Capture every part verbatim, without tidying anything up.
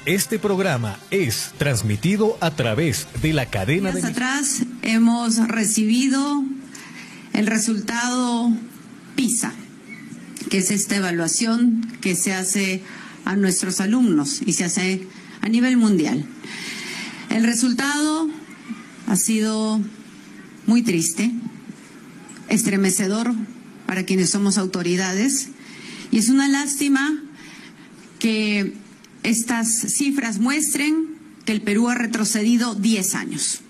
Este programa es transmitido a través de la cadena Días de... atrás hemos recibido el resultado PISA, que es esta evaluación que se hace a nuestros alumnos y se hace a nivel mundial. El resultado ha sido muy triste, estremecedor para quienes somos autoridades, y es una lástima que estas cifras muestren que el Perú ha retrocedido diez años.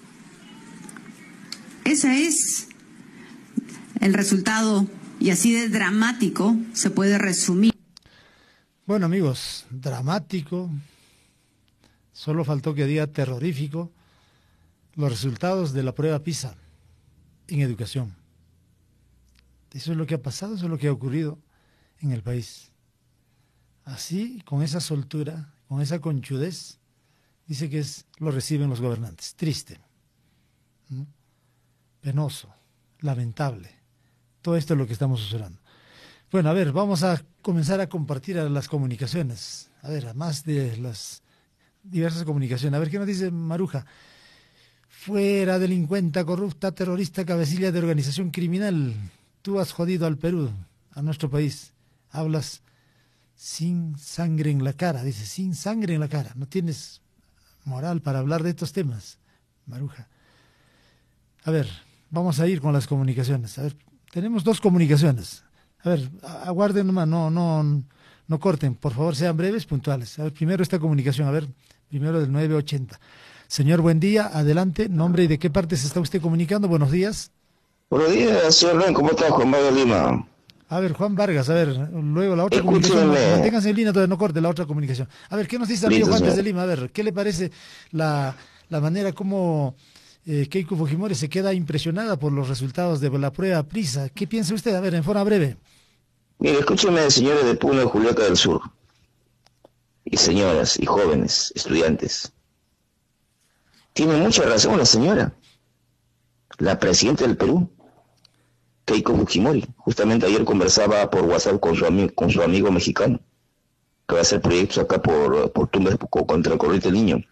Ese es el resultado, y así de dramático se puede resumir. Bueno, amigos, dramático, solo faltó que diga terrorífico, los resultados de la prueba PISA en educación. Eso es lo que ha pasado, eso es lo que ha ocurrido en el país. Así, con esa soltura, con esa conchudez, dice que es, lo reciben los gobernantes. Triste, ¿no? Penoso, lamentable. Todo esto es lo que estamos observando. Bueno, a ver, vamos a comenzar a compartir a las comunicaciones. A ver, a más de las diversas comunicaciones. A ver, ¿qué nos dice Maruja? Fuera, delincuenta, corrupta, terrorista, cabecilla de organización criminal. Tú has jodido al Perú, a nuestro país. Hablas sin sangre en la cara, dice, sin sangre en la cara. No tienes moral para hablar de estos temas, Maruja. A ver, vamos a ir con las comunicaciones. A ver, tenemos dos comunicaciones. A ver, aguarden nomás, no, no, no corten, por favor, sean breves, puntuales. A ver, primero esta comunicación, a ver, primero del nueve ochenta. Señor, buen día, adelante, nombre y de qué parte se está usted comunicando, buenos días. Buenos días, señor Len, ¿cómo está, Juan Vargas Lima? A ver, Juan Vargas, a ver, luego la otra Escúcheme. comunicación, manténganse en línea, todavía no corte la otra comunicación. A ver, ¿qué nos dice amigo Listo, Juan señor. desde Lima? A ver, ¿qué le parece la, la manera como eh, Keiko Fujimori se queda impresionada por los resultados de la prueba PISA? ¿Qué piensa usted? A ver, en forma breve. Mire, escúcheme, señores de Puno y Juliaca del Sur, y señoras, y jóvenes, estudiantes. Tiene mucha razón la señora, la presidenta del Perú, Keiko Fujimori. Justamente ayer conversaba por WhatsApp con su, ami con su amigo mexicano, que va a hacer proyectos acá por, por Tumbes contra el Corriente del Niño.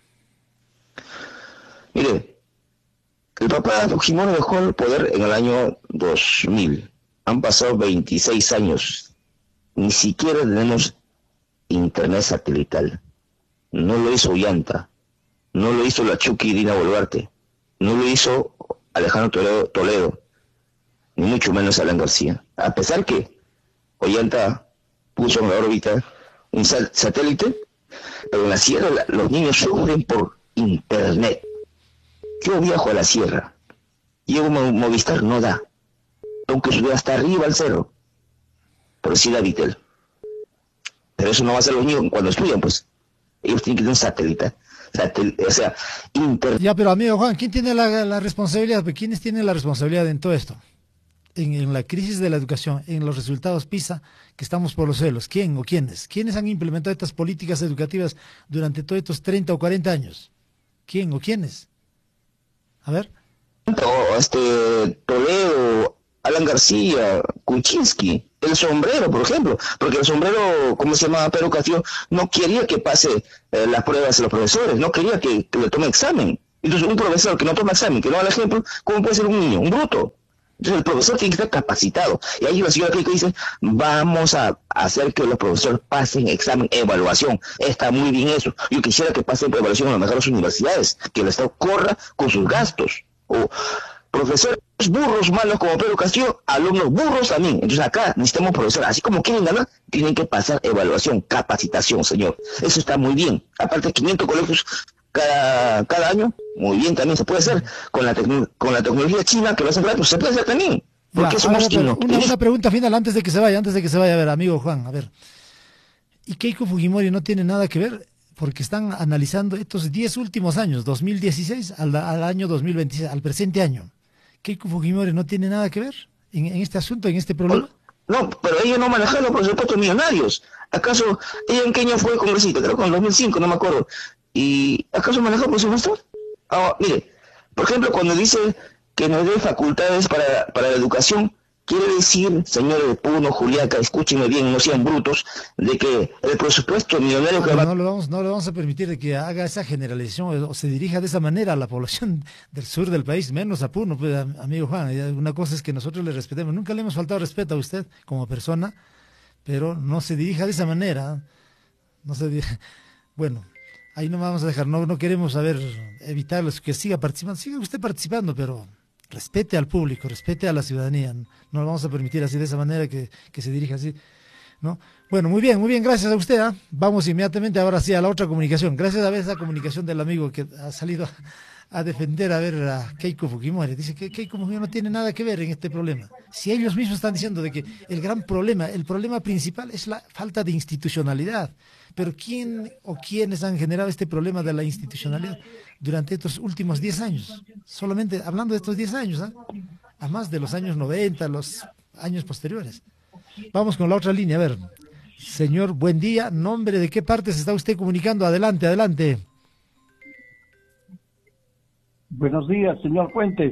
Mire, el papá Fujimori dejó el poder en el año dos mil. Han pasado veintiséis años. Ni siquiera tenemos internet satelital. No lo hizo Ollanta. No lo hizo la Chucky Dina Boluarte. No lo hizo Alejandro Toledo, Toledo. Ni mucho menos Alan García. A pesar que Ollanta puso en la órbita un sal satélite, pero en la sierra la, los niños sufren por internet. Yo viajo a la sierra. Llego a Movistar, no da. Aunque subir hasta arriba al cerro, por decir a Vitel. Pero eso no va a hacer los niños cuando estudian, pues. Ellos tienen que tener un satélite. Satel o sea, internet. Ya, pero amigo Juan, ¿quién tiene la, la responsabilidad? ¿Quiénes tienen la responsabilidad en todo esto? En, en la crisis de la educación, en los resultados PISA, que estamos por los celos. ¿Quién o quiénes? ¿Quiénes han implementado estas políticas educativas durante todos estos treinta o cuarenta años? ¿Quién o quiénes? A ver. Este, Toledo, Alan García, Kuczynski, el sombrero, por ejemplo, porque el sombrero, ¿cómo se llama? Pedro Castillo, no quería que pase eh, las pruebas a los profesores, no quería que, que le tome examen. Entonces, un profesor que no toma examen, que no da el ejemplo, ¿cómo puede ser un niño? Un bruto. Entonces, el profesor tiene que estar capacitado. Y ahí la señora Keiko dice, vamos a hacer que los profesores pasen examen, evaluación. Está muy bien eso. Yo quisiera que pasen evaluación en las mejores universidades, que el Estado corra con sus gastos. O profesores burros malos como Pedro Castillo, alumnos burros también. Entonces acá necesitamos profesores, así como quieren ganar, tienen que pasar evaluación, capacitación, señor. Eso está muy bien. Aparte, quinientos colegios cada, cada año, muy bien también se puede hacer. Con la, con la tecnología china que lo hacen gratis, se puede hacer también. Porque Ya, somos ver, una, una pregunta final antes de que se vaya, antes de que se vaya, a ver, amigo Juan, a ver. ¿Y Keiko Fujimori no tiene nada que ver? Porque están analizando estos diez últimos años, dos mil dieciséis al, al año dos mil veintiséis, al presente año. ¿Keiko Fujimori no tiene nada que ver en, en este asunto, en este problema? No, pero ella no manejaba los presupuestos millonarios. ¿Acaso ella en qué año fue congresista? Creo que en dos mil cinco, no me acuerdo. ¿Y acaso manejó presupuestos? Ah, mire, por ejemplo, cuando dice que nos dé facultades para, para la educación, Quiere decir, señores de Puno, Juliaca, escúchenme bien, no sean brutos, de que el presupuesto millonario que no, va... no, le vamos, no le vamos a permitir de que haga esa generalización o se dirija de esa manera a la población del sur del país, menos a Puno, pues, amigo Juan. Una cosa es que nosotros le respetemos. Nunca le hemos faltado respeto a usted como persona, pero no se dirija de esa manera. No se dirija... Bueno, ahí no vamos a dejar, no, no queremos saber, evitar que siga participando. Siga usted participando, pero... respete al público, respete a la ciudadanía, no lo vamos a permitir así de esa manera que, que se dirija así, ¿no? Bueno, muy bien, muy bien, gracias a usted, ¿eh? Vamos inmediatamente ahora sí a la otra comunicación, gracias a ver esa comunicación del amigo que ha salido a, a defender a ver a Keiko Fujimori, dice que Keiko Fujimori no tiene nada que ver en este problema, si ellos mismos están diciendo de que el gran problema, el problema principal es la falta de institucionalidad, pero ¿quién o quiénes han generado este problema de la institucionalidad durante estos últimos diez años? Solamente hablando de estos diez años, ¿eh? A más de los años noventa, los años posteriores. Vamos con la otra línea, a ver. Señor, buen día. ¿Nombre de qué parte se está usted comunicando? Adelante, adelante. Buenos días, señor Fuentes.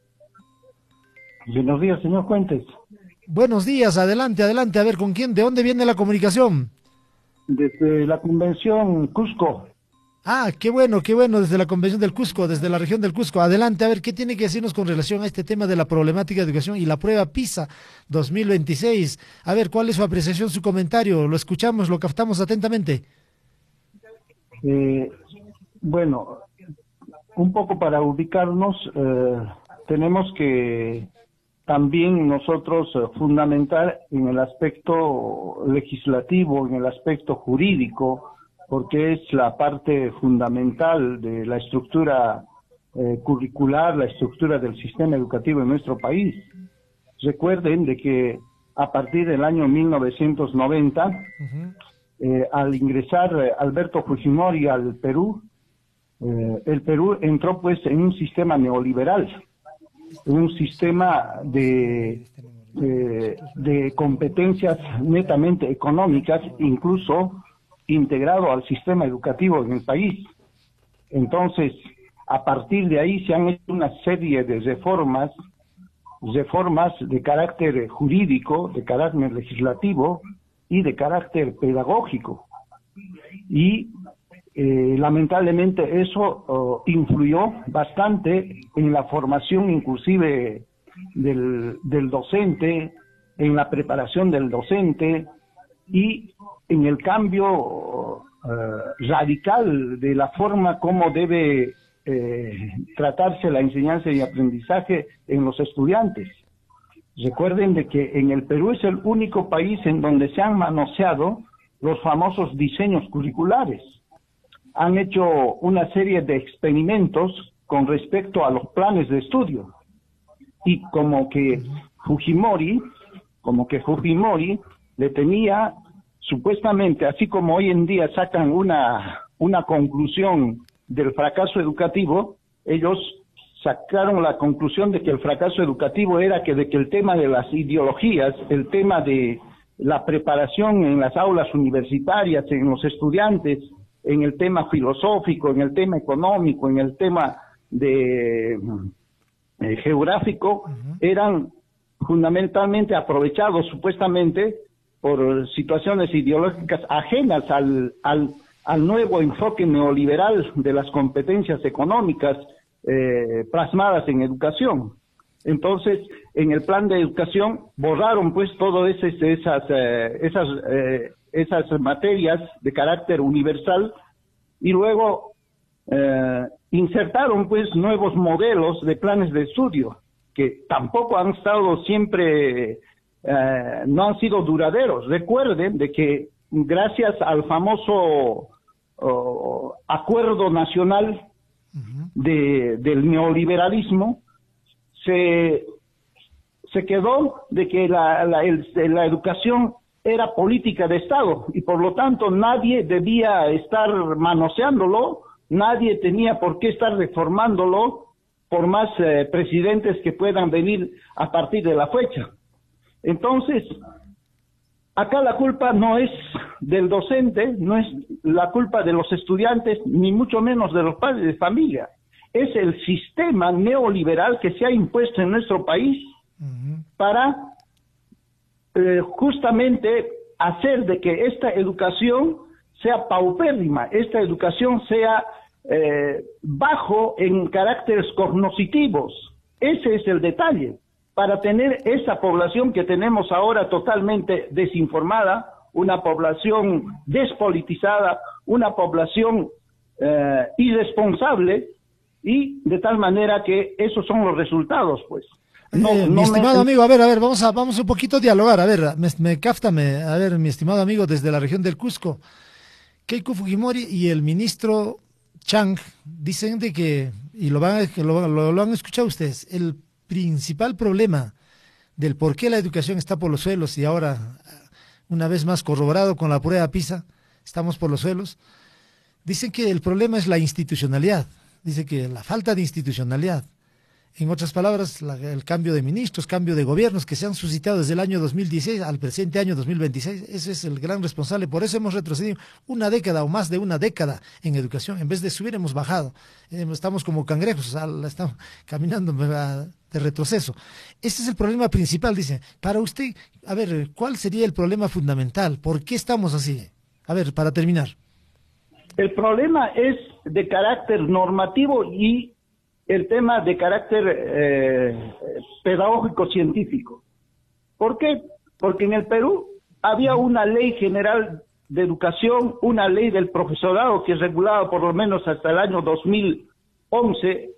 Buenos días, señor Fuentes. Buenos días, adelante, adelante. A ver, ¿con quién? ¿De dónde viene la comunicación? Desde la Convención Cusco. Ah, qué bueno, qué bueno, desde la Convención del Cusco, desde la región del Cusco. Adelante, a ver, ¿qué tiene que decirnos con relación a este tema de la problemática de educación y la prueba PISA dos mil veintiséis? A ver, ¿cuál es su apreciación, su comentario? Lo escuchamos, lo captamos atentamente. Eh, bueno, un poco para ubicarnos, eh, tenemos que también nosotros eh, fundamentar en el aspecto legislativo, en el aspecto jurídico, porque es la parte fundamental de la estructura eh, curricular, la estructura del sistema educativo en nuestro país. Recuerden de que a partir del año mil novecientos noventa, uh-huh. eh, al ingresar eh, Alberto Fujimori al Perú, eh, el Perú entró pues en un sistema neoliberal, un sistema de, de, de competencias netamente económicas, incluso integrado al sistema educativo en el país. Entonces, a partir de ahí se han hecho una serie de reformas, reformas de carácter jurídico, de carácter legislativo y de carácter pedagógico. Y eh, lamentablemente eso oh, influyó bastante en la formación inclusive del, del docente, en la preparación del docente y en el cambio uh, radical de la forma como debe eh, tratarse la enseñanza y aprendizaje en los estudiantes. Recuerden de que en el Perú es el único país en donde se han manoseado los famosos diseños curriculares. Han hecho una serie de experimentos con respecto a los planes de estudio. Y como que Fujimori, como que Fujimori le tenía supuestamente, así como hoy en día sacan una, una conclusión del fracaso educativo, ellos sacaron la conclusión de que el fracaso educativo era que de que el tema de las ideologías, el tema de la preparación en las aulas universitarias, en los estudiantes, en el tema filosófico, en el tema económico, en el tema de eh, geográfico, uh-huh. eran fundamentalmente aprovechados supuestamente por situaciones ideológicas ajenas al, al, al nuevo enfoque neoliberal de las competencias económicas eh, plasmadas en educación. Entonces, en el plan de educación borraron pues todas esas, esas, eh, esas, eh, esas materias de carácter universal y luego eh, insertaron pues nuevos modelos de planes de estudio que tampoco han estado siempre... Eh, no han sido duraderos. Recuerden de que gracias al famoso uh, acuerdo nacional uh-huh. de, del neoliberalismo se, se quedó de que la, la, el, la educación era política de Estado y por lo tanto nadie debía estar manoseándolo, nadie tenía por qué estar reformándolo por más eh, presidentes que puedan venir a partir de la fecha. Entonces, acá la culpa no es del docente, no es la culpa de los estudiantes, ni mucho menos de los padres de familia. Es el sistema neoliberal que se ha impuesto en nuestro país uh-huh. para eh, justamente hacer de que esta educación sea paupérrima, esta educación sea eh, bajo en caracteres cognitivos. Ese es el detalle. Para tener esa población que tenemos ahora totalmente desinformada, una población despolitizada, una población eh, irresponsable, y de tal manera que esos son los resultados, pues. No, eh, no mi estimado me... amigo, a ver, a ver, vamos a vamos un poquito a dialogar, a ver, me, me cáftame, a ver, mi estimado amigo desde la región del Cusco, Keiko Fujimori y el ministro Chang dicen de que, y lo van que lo, lo, lo han escuchado ustedes, el principal problema del por qué la educación está por los suelos, y ahora, una vez más corroborado con la prueba PISA, estamos por los suelos, dicen que el problema es la institucionalidad, dice que la falta de institucionalidad. En otras palabras, la, el cambio de ministros, cambio de gobiernos que se han suscitado desde el año dos mil dieciséis al presente año dos mil veintiséis, ese es el gran responsable. Por eso hemos retrocedido una década o más de una década en educación. En vez de subir, hemos bajado. Eh, estamos como cangrejos, estamos caminando de retroceso. Ese es el problema principal, dice. Para usted, a ver, ¿cuál sería el problema fundamental? ¿Por qué estamos así? A ver, para terminar. El problema es de carácter normativo y el tema de carácter eh, pedagógico-científico. ¿Por qué? Porque en el Perú había una ley general de educación, una ley del profesorado que regulaba por lo menos hasta el año dos mil once,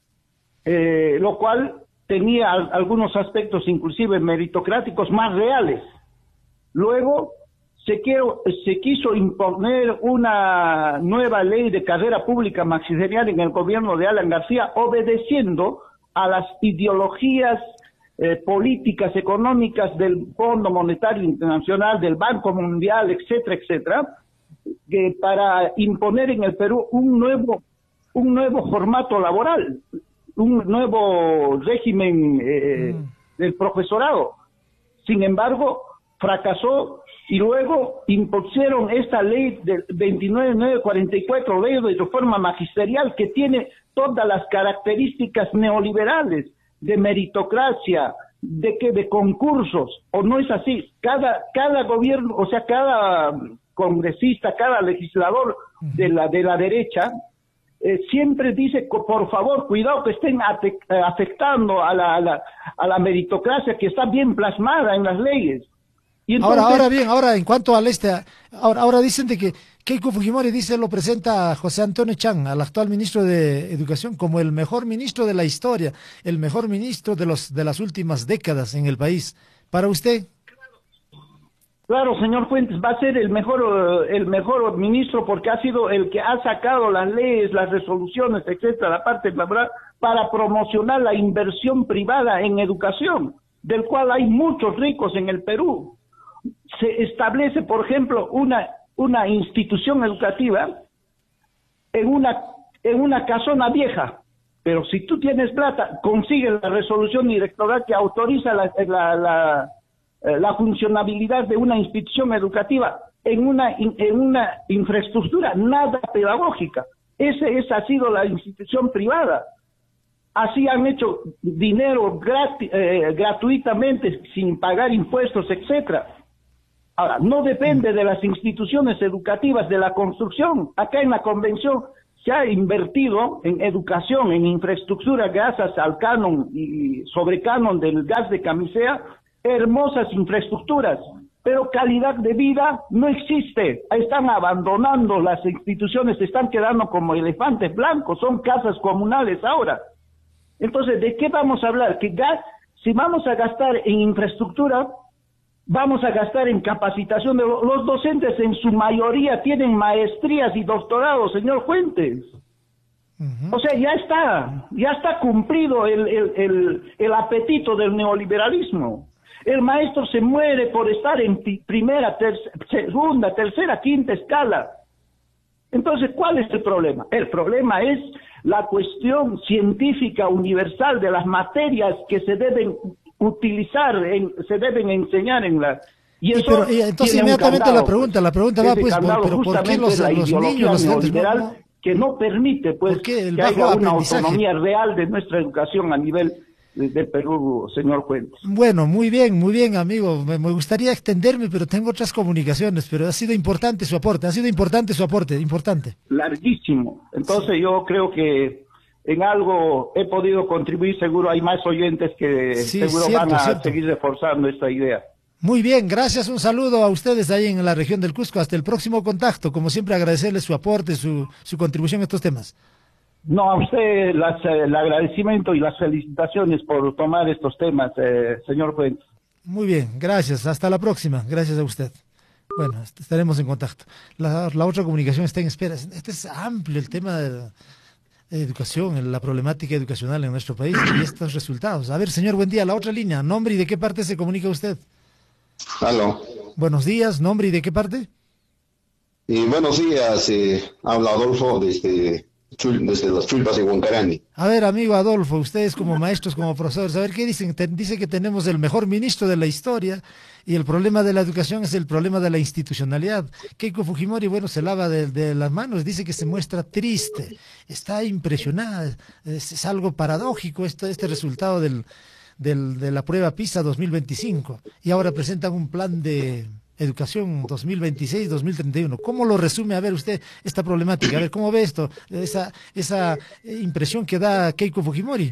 eh, lo cual tenía algunos aspectos inclusive meritocráticos más reales. Luego se, quiero, se quiso imponer una nueva ley de carrera pública magisterial en el gobierno de Alan García, obedeciendo a las ideologías eh, políticas, económicas del Fondo Monetario Internacional, del Banco Mundial, etcétera, etcétera, que para imponer en el Perú un nuevo, un nuevo formato laboral, un nuevo régimen eh, mm. del profesorado. Sin embargo, fracasó. Y luego impusieron esta ley del veintinueve mil novecientos cuarenta y cuatro, ley de reforma magisterial, que tiene todas las características neoliberales, de meritocracia, de que de concursos, o no es así. Cada, cada gobierno, o sea, cada congresista, cada legislador de la, de la derecha, eh, siempre dice, por favor, cuidado que estén afectando a la, a la, a la meritocracia que está bien plasmada en las leyes. Y entonces, ahora, ahora bien, ahora en cuanto al este, ahora, ahora dicen de que Keiko Fujimori dice, lo presenta a José Antonio Chang, al actual ministro de Educación, como el mejor ministro de la historia, el mejor ministro de los de las últimas décadas en el país. ¿Para usted? Claro, señor Fuentes, va a ser el mejor, el mejor ministro porque ha sido el que ha sacado las leyes, las resoluciones, etcétera, la parte laboral, para promocionar la inversión privada en educación, del cual hay muchos ricos en el Perú. Se establece, por ejemplo, una una institución educativa en una en una casona vieja, pero si tú tienes plata, consigues la resolución directoral que autoriza la la, la, la funcionabilidad de una institución educativa en una en una infraestructura nada pedagógica. Ese esa ha sido la institución privada. Así han hecho dinero grati, eh, gratuitamente, sin pagar impuestos, etcétera. Ahora, no depende de las instituciones educativas de la construcción. Acá en la convención se ha invertido en educación, en infraestructura, gracias al canon y sobrecanon del gas de Camisea, hermosas infraestructuras, pero calidad de vida no existe. Están abandonando las instituciones, se están quedando como elefantes blancos, son casas comunales ahora. Entonces, ¿de qué vamos a hablar? Que gas, si vamos a gastar en infraestructura, vamos a gastar en capacitación. De los docentes en su mayoría tienen maestrías y doctorados, señor Fuentes. Uh-huh. O sea, ya está, ya está cumplido el, el, el, el apetito del neoliberalismo. El maestro se muere por estar en primera, ter segunda, tercera, quinta escala. Entonces, ¿cuál es el problema? El problema es la cuestión científica universal de las materias que se deben utilizar, en, se deben enseñar en la... Y eso y pero, y entonces inmediatamente la pregunta, la pregunta va pues, por, pero ¿por qué los, la los niños, los neoliberal no, que no permite pues que haya una autonomía real de nuestra educación a nivel de, de Perú, señor Fuentes. Bueno, muy bien, muy bien, amigo. Me, me gustaría extenderme, pero tengo otras comunicaciones, pero ha sido importante su aporte, ha sido importante su aporte, importante. Larguísimo. Entonces sí. Yo creo que en algo he podido contribuir, seguro hay más oyentes que sí, seguro cierto, van a cierto. seguir reforzando esta idea. Muy bien, gracias, un saludo a ustedes ahí en la región del Cusco, hasta el próximo contacto, como siempre agradecerles su aporte, su, su contribución a estos temas. No, a usted las, eh, el agradecimiento y las felicitaciones por tomar estos temas, eh, señor Fuentes. Muy bien, gracias, hasta la próxima, gracias a usted. Bueno, estaremos en contacto. La, la otra comunicación está en espera. Este es amplio el tema de la educación, la problemática educacional en nuestro país y estos resultados. A ver, señor, buen día, la otra línea, nombre y de qué parte se comunica usted. Aló. Buenos días, nombre y de qué parte. Y buenos días, eh, habla Adolfo desde, desde las Chulpas de Huancarani. A ver, amigo Adolfo, ustedes como maestros, como profesores, a ver qué dicen. Te, dice que tenemos el mejor ministro de la historia y el problema de la educación es el problema de la institucionalidad. Keiko Fujimori, bueno, se lava de, de las manos, dice que se muestra triste, está impresionada, es, es algo paradójico este, este resultado del... Del, de la prueba PISA dos mil veinticinco y ahora presentan un plan de educación dos mil veintiséis dos mil treinta y uno. ¿Cómo lo resume, a ver usted, esta problemática? A ver, ¿cómo ve esto? Esa, esa impresión que da Keiko Fujimori.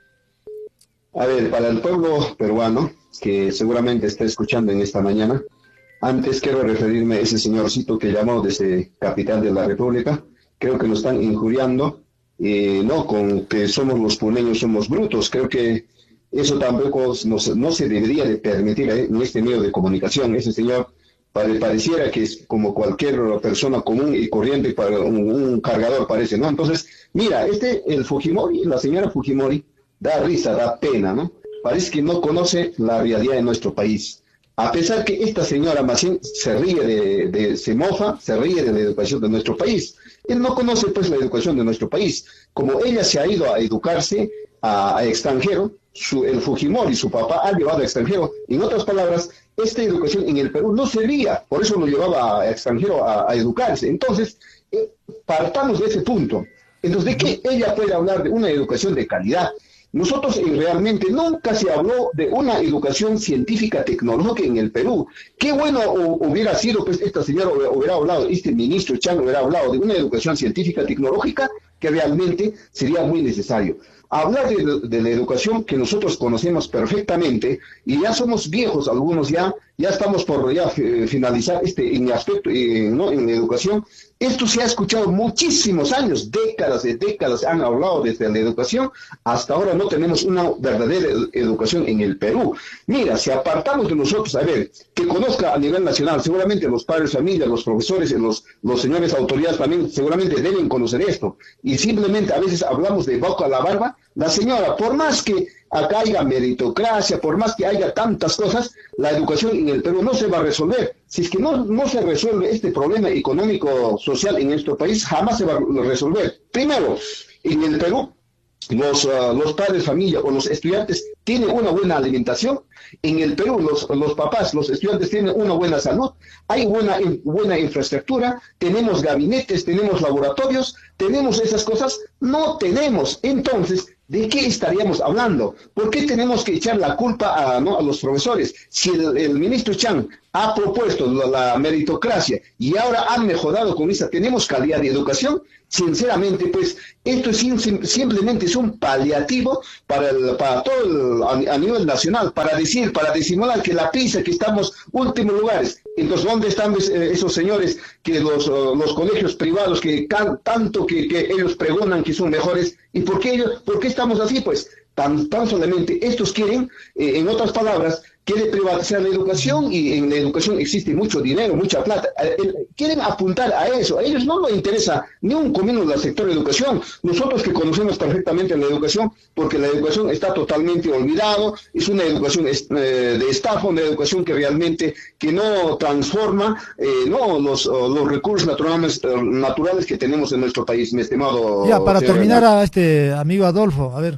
A ver, para el pueblo peruano, que seguramente está escuchando en esta mañana, antes quiero referirme a ese señorcito que llamó desde Capital de la República. Creo que nos están injuriando, eh, no con que somos los puneños, somos brutos. Creo que eso tampoco no, no se debería de permitir en este medio de comunicación. Ese señor pare, pareciera que es como cualquier persona común y corriente, para un, un cargador parece, ¿no? Entonces, mira, este, el Fujimori, la señora Fujimori, da risa, da pena, ¿no? Parece que no conoce la realidad de nuestro país. A pesar que esta señora más bien se ríe de, de, se mofa, se ríe de la educación de nuestro país. Él no conoce pues la educación de nuestro país. Como ella se ha ido a educarse a, a extranjero, su, el Fujimori, su papá, ha llevado a extranjero. En otras palabras, esta educación en el Perú no servía, por eso lo llevaba a extranjero a, a educarse. Entonces, eh, partamos de ese punto. Entonces, ¿de qué ella puede hablar de una educación de calidad? Nosotros eh, realmente nunca se habló de una educación científica tecnológica en el Perú. Qué bueno o, hubiera sido, pues esta señora hubiera hablado, este ministro Chang hubiera hablado de una educación científica tecnológica que realmente sería muy necesario. Hablar de, de la educación que nosotros conocemos perfectamente, y ya somos viejos algunos, ya ya estamos por ya finalizar este en aspecto, eh, ¿no? En la educación. Esto se ha escuchado muchísimos años, décadas de décadas han hablado desde la educación, hasta ahora no tenemos una verdadera educación en el Perú. Mira, si apartamos de nosotros, a ver, que conozca a nivel nacional, seguramente los padres de familia, los profesores, los, los señores autoridades también seguramente deben conocer esto, y simplemente a veces hablamos de boca a la barba. La señora, por más que acá haya meritocracia, por más que haya tantas cosas, la educación en el Perú no se va a resolver. Si es que no, no se resuelve este problema económico social en nuestro país, jamás se va a resolver. Primero, en el Perú, los, uh, los padres de familia o los estudiantes tienen una buena alimentación. En el Perú, los, los papás, los estudiantes tienen una buena salud, hay buena, buena infraestructura, tenemos gabinetes, tenemos laboratorios, tenemos esas cosas. No tenemos. Entonces, ¿de qué estaríamos hablando? ¿Por qué tenemos que echar la culpa a, ¿no? a los profesores? Si el, el ministro Chang ha propuesto la, la meritocracia y ahora han mejorado con esa, tenemos calidad de educación, sinceramente, pues, esto es sim, simplemente es un paliativo para, el, para todo el, a, a nivel nacional, para decir, para disimular que la PISA, que estamos últimos lugares. Entonces, ¿dónde están esos señores que los, los colegios privados que can, tanto que, que ellos pregonan que son mejores? ¿Y por qué ellos, por qué estamos así? Pues tan, tan solamente estos quieren, eh, en otras palabras, quieren privatizar la educación, y en la educación existe mucho dinero, mucha plata. Eh, eh, quieren apuntar a eso. A ellos no les interesa ni un comino del sector de educación. Nosotros que conocemos perfectamente la educación, porque la educación está totalmente olvidado, es una educación eh, de estafa, una educación que realmente que no transforma eh, no los, los recursos naturales, naturales que tenemos en nuestro país, mi estimado. Ya, para terminar, a este amigo Adolfo, a ver,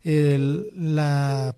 el, la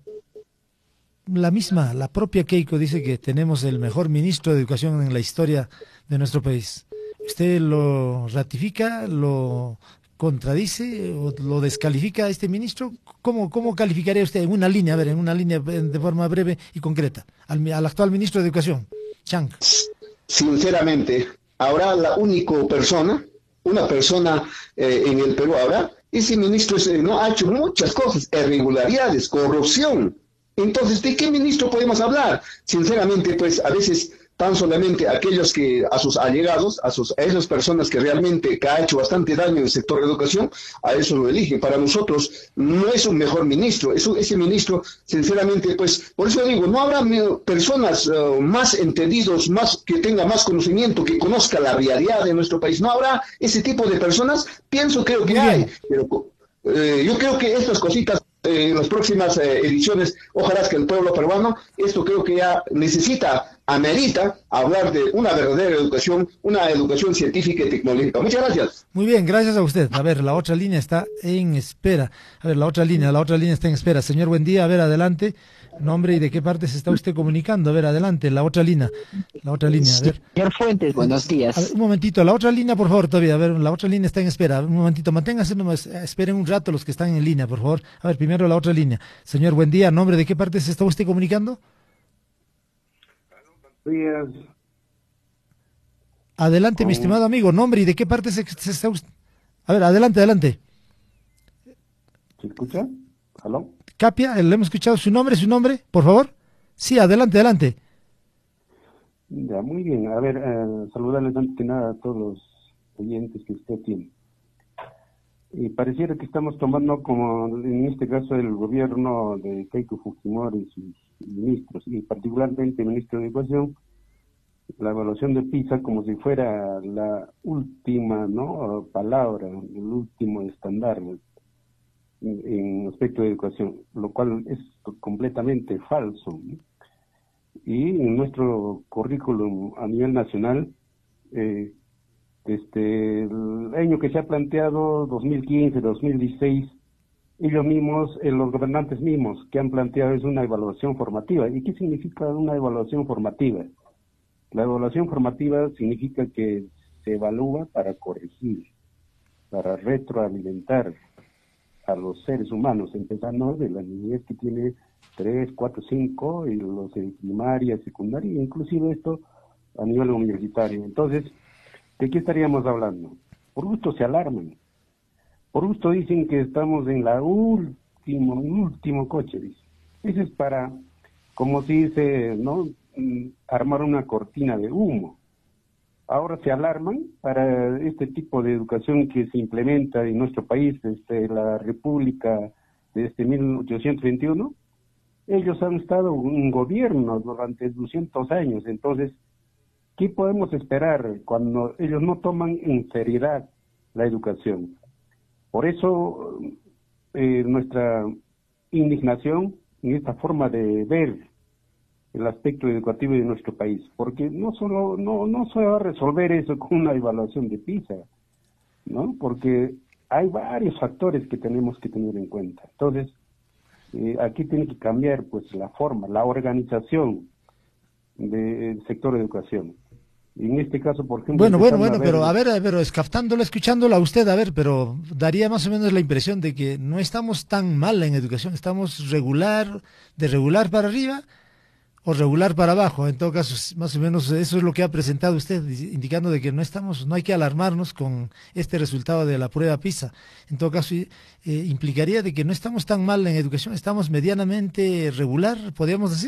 la misma, la propia Keiko dice que tenemos el mejor ministro de educación en la historia de nuestro país. ¿Usted lo ratifica? ¿Lo contradice o lo descalifica a este ministro. ¿Cómo, cómo calificaría usted en una línea, a ver, en una línea de forma breve y concreta, al, al actual ministro de Educación, Chang? Sinceramente, ahora la única persona, una persona eh, en el Perú ahora, ese ministro eh, no ha hecho muchas cosas, irregularidades, corrupción. Entonces, ¿de qué ministro podemos hablar? Sinceramente, pues a veces tan solamente aquellos que a sus allegados, a, sus, a esas personas que realmente que ha hecho bastante daño en el sector de educación, a eso lo eligen. Para nosotros no es un mejor ministro, es un, ese ministro, sinceramente, pues, por eso digo, no habrá personas uh, más entendidos, más que tenga más conocimiento, que conozca la realidad de nuestro país. No habrá ese tipo de personas, pienso, creo que hay, pero eh, yo creo que estas cositas en las próximas eh, ediciones, ojalá que el pueblo peruano, esto creo que ya necesita, amerita hablar de una verdadera educación, una educación científica y tecnológica. Muchas gracias. Muy bien, gracias a usted. A ver, la otra línea está en espera. A ver, la otra línea, la otra línea está en espera. Señor, buen día. A ver, adelante. Nombre y de qué parte se está usted comunicando. A ver, adelante, la otra línea. La otra línea, a ver. Señor Fuentes, buenos días. A ver, un momentito, la otra línea, por favor, todavía. A ver, la otra línea está en espera. Un momentito, manténganse nomás, esperen un rato los que están en línea, por favor. A ver, primero la otra línea. Señor, buen día. ¿Nombre de qué parte se está usted comunicando? Buenos días. Adelante, mi estimado amigo. ¿Nombre y de qué parte se, se está usted? A ver, adelante, adelante. ¿Se escucha? ¿Aló? Capia, le hemos escuchado su nombre, su nombre, por favor. Sí, adelante, adelante. Ya, muy bien. A ver, eh, saludarles antes que nada a todos los oyentes que usted tiene. Y pareciera que estamos tomando, como en este caso, el gobierno de Keiko Fujimori y sus ministros, y particularmente el ministro de Educación, la evaluación de PISA como si fuera la última, ¿no?, palabra, el último estándar en aspecto de educación, lo cual es completamente falso, ¿no? Y en nuestro currículum a nivel nacional, eh, este, el año que se ha planteado, dos mil quince, dos mil dieciséis, ellos mismos, eh, los gobernantes mismos que han planteado es una evaluación formativa. ¿Y qué significa una evaluación formativa? La evaluación formativa significa que se evalúa para corregir, para retroalimentar a los seres humanos, empezando de la niñez que tiene tres, cuatro, cinco, y los de primaria, secundaria, inclusive esto a nivel universitario. Entonces, ¿de qué estaríamos hablando? Por gusto se alarman, por gusto dicen que estamos en la último, último coche, dice. Eso es para, como se dice, ¿no?, armar una cortina de humo. Ahora se alarman para este tipo de educación que se implementa en nuestro país desde la República desde mil ochocientos veintiuno. Ellos han estado en gobierno durante doscientos años, entonces, ¿qué podemos esperar cuando ellos no toman en seriedad la educación? Por eso, eh, nuestra indignación en esta forma de ver el aspecto educativo de nuestro país, porque no solo no no se va a resolver eso con una evaluación de PISA, ¿no? Porque hay varios factores que tenemos que tener en cuenta. Entonces, eh, aquí tiene que cambiar pues la forma, la organización del sector de educación. Y en este caso, por ejemplo... Bueno, bueno, bueno, a ver... pero a ver, pero escaptándolo, escuchándola a usted, a ver, pero daría más o menos la impresión de que no estamos tan mal en educación, estamos regular, de regular para arriba, o regular para abajo. En todo caso, más o menos eso es lo que ha presentado usted, indicando de que no estamos, no hay que alarmarnos con este resultado de la prueba PISA. En todo caso, eh, implicaría de que no estamos tan mal en educación, estamos medianamente regular, podríamos decir.